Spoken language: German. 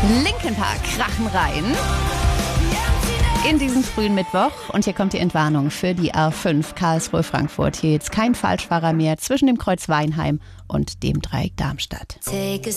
Linkin Park krachen rein in diesen frühen Mittwoch. Und hier kommt die Entwarnung für die A5 Karlsruhe-Frankfurt. Hier jetzt kein Falschfahrer mehr zwischen dem Kreuz Weinheim und dem Dreieck Darmstadt.